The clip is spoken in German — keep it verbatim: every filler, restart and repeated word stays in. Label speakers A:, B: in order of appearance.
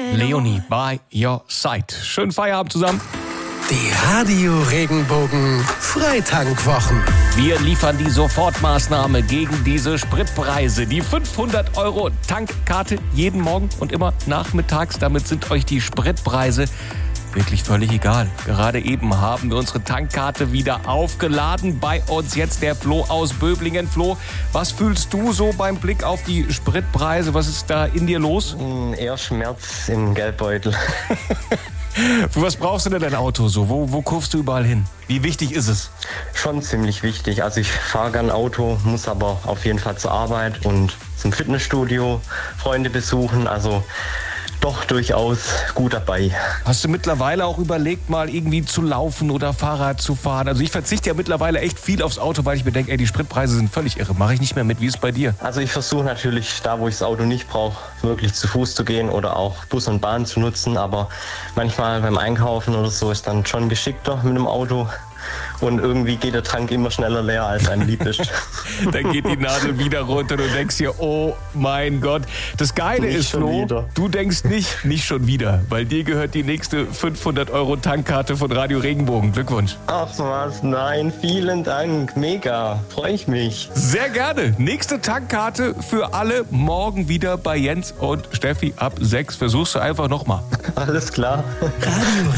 A: Leonie, by your side. Schönen Feierabend zusammen.
B: Die Radio Regenbogen Freitankwwochen.
A: Wir liefern die Sofortmaßnahme gegen diese Spritpreise. Die fünfhundert Euro Tankkarte jeden Morgen und immer nachmittags. Damit sind euch die Spritpreise wirklich völlig egal. Gerade eben haben wir unsere Tankkarte wieder aufgeladen. Bei uns jetzt der Flo aus Böblingen. Flo, was fühlst du so beim Blick auf die Spritpreise? Was ist da in dir los?
C: Eher Schmerz im Geldbeutel.
A: Für was brauchst du denn dein Auto so? Wo, wo kurfst du überall hin? Wie wichtig ist es?
C: Schon ziemlich wichtig. Also ich fahre gern Auto, muss aber auf jeden Fall zur Arbeit und zum Fitnessstudio, Freunde besuchen. Also doch durchaus gut dabei.
A: Hast du mittlerweile auch überlegt, mal irgendwie zu laufen oder Fahrrad zu fahren? Also ich verzichte ja mittlerweile echt viel aufs Auto, weil ich mir denke, ey, die Spritpreise sind völlig irre. Mache ich nicht mehr mit. Wie ist es bei dir?
C: Also ich versuche natürlich, da wo ich das Auto nicht brauche, wirklich zu Fuß zu gehen oder auch Bus und Bahn zu nutzen. Aber manchmal beim Einkaufen oder so ist dann schon geschickter mit dem Auto. Und irgendwie geht der Tank immer schneller leer, als einem lieb ist.
A: Dann geht die Nadel wieder runter und du denkst dir, oh mein Gott. Das Geile
C: Nicht
A: ist,
C: schon
A: Flo,
C: wieder.
A: du denkst nicht, nicht schon wieder, weil dir gehört die nächste fünfhundert Euro Tankkarte von Radio Regenbogen. Glückwunsch.
C: Ach was, nein, vielen Dank, mega, freue ich mich.
A: Sehr gerne. Nächste Tankkarte für alle morgen wieder bei Jens und Steffi ab sechs. Versuchst du einfach nochmal.
C: Alles klar.
B: Radio